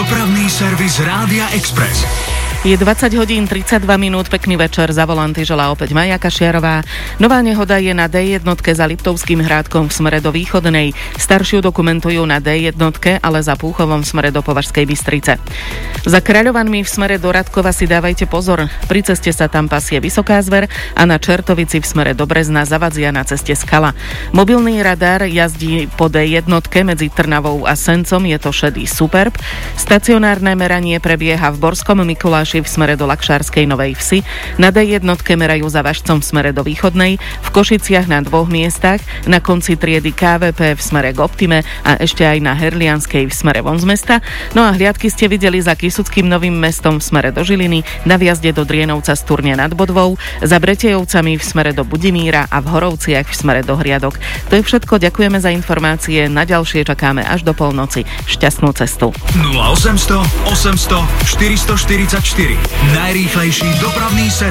Dopravný servis Rádia Express. Je 20 hodín 32 minút, pekný večer, za volanty želá opäť Maja Kašiarová. Nová nehoda je na D1 za Liptovským Hrádkom v smere do Východnej. Staršiu dokumentujú na D1, ale za Púchovom v smere do Považskej Bystrice. Za Kráľovanmi v smere do Radkova si dávajte pozor. Pri ceste sa tam pasie Vysoká Zver a na Čertovici v smere do Brezna zavadzia na ceste Skala. Mobilný radar jazdí po D1 medzi Trnavou a Sencom, je to šedý Superb. Stacionárne meranie prebieha v Borskom Mikuláši v smere do Lakšárskej Novej Vsi, na D1 merajú za Važcom v smere do Východnej, v Košiciach na 2 miestach, na konci triedy KVP v smere k Optime a ešte aj na Herlianskej v smere von z mesta. No a hliadky ste videli za Kysuckým Novým Mestom v smere do Žiliny, na vjazde do Drienovca z Turne nad Bodvou, za Bretejovcami v smere do Budimíra a v Horovciach v smere do Hriadok. To je všetko, ďakujeme za informácie, na ďalšie čakáme až do polnoci. Šťastnú cestu. 0800 800 444. Najrýchlejší dopravný servis.